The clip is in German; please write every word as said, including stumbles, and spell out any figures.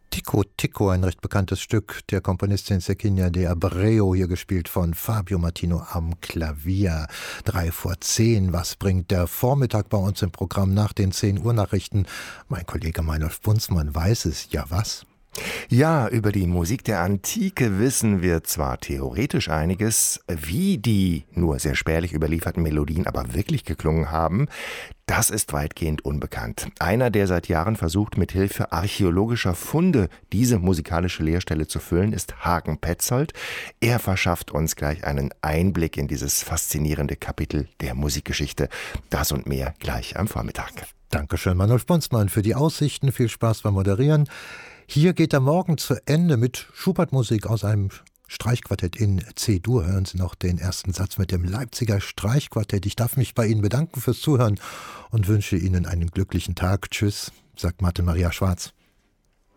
Tico Tico, ein recht bekanntes Stück der Komponistin Zequinia de Abreu, hier gespielt von Fabio Martino am Klavier. Drei vor zehn, was bringt der Vormittag bei uns im Programm nach den zehn Uhr Nachrichten? Mein Kollege Meinolf Bunzmann weiß es, ja was? Ja, über die Musik der Antike wissen wir zwar theoretisch einiges, wie die nur sehr spärlich überlieferten Melodien aber wirklich geklungen haben, das ist weitgehend unbekannt. Einer, der seit Jahren versucht, mit Hilfe archäologischer Funde diese musikalische Leerstelle zu füllen, ist Hagen Petzold. Er verschafft uns gleich einen Einblick in dieses faszinierende Kapitel der Musikgeschichte. Das und mehr gleich am Vormittag. Dankeschön, Meinolf Bunzmann, für die Aussichten. Viel Spaß beim Moderieren. Hier geht der Morgen zu Ende mit Schubert-Musik aus einem Streichquartett in C-Dur. Hören Sie noch den ersten Satz mit dem Leipziger Streichquartett. Ich darf mich bei Ihnen bedanken fürs Zuhören und wünsche Ihnen einen glücklichen Tag. Tschüss, sagt Martin Maria Schwarz.